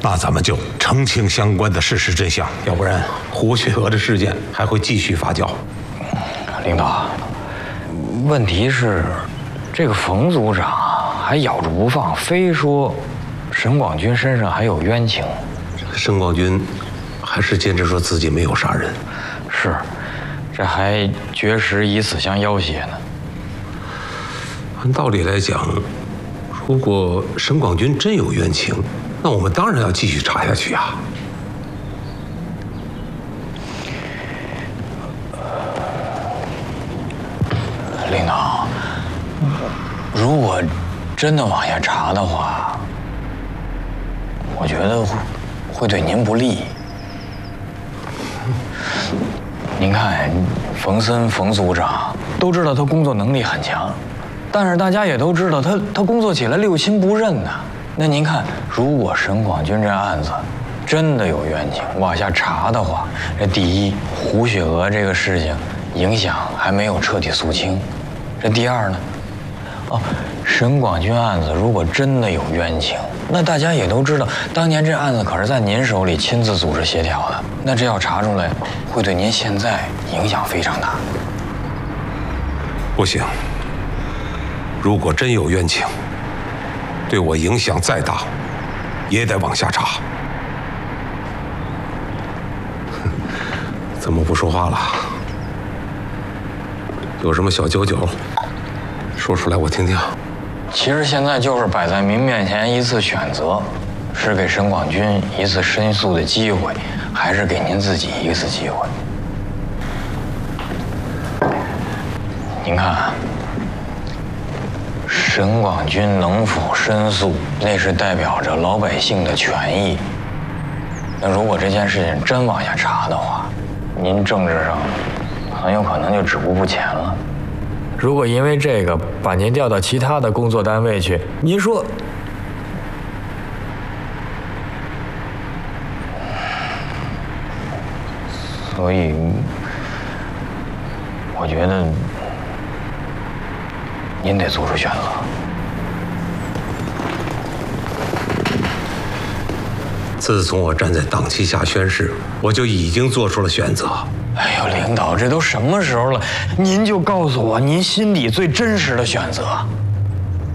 那咱们就澄清相关的事实真相，要不然胡雪娥的事件还会继续发酵。 领导，问题是，这个冯组长还咬着不放，非说沈广军身上还有冤情。 沈广军还是坚持说自己没有杀人。 是，这还绝食以死相要挟呢。 按道理来讲，如果沈广军真有冤情，那我们当然要继续查下去啊。 领导，如果真的往下查的话，我觉得会对您不利。您看，冯森冯组长都知道他工作能力很强，但是大家也都知道他工作起来六亲不认呐。那您看，如果沈广军这案子真的有冤情，往下查的话，这第一，胡雪娥这个事情影响还没有彻底肃清；这第二呢，沈广军案子如果真的有冤情，那大家也都知道，当年这案子可是在您手里亲自组织协调的，那这要查出来，会对您现在影响非常大。 不行，如果真有冤情，对我影响再大，也得往下查。怎么不说话了？有什么小九九，说出来我听听。 其实现在就是摆在您面前一次选择，是给沈广军一次申诉的机会，还是给您自己一次机会？您看，沈广军能否申诉，那是代表着老百姓的权益。那如果这件事情真往下查的话，您政治上很有可能就止步不前了。如果因为这个把您调到其他的工作单位去，您说，所以我觉得您得做出选择。 自从我站在党旗下宣誓，我就已经做出了选择。 哎呦，领导，这都什么时候了，您就告诉我您心里最真实的选择。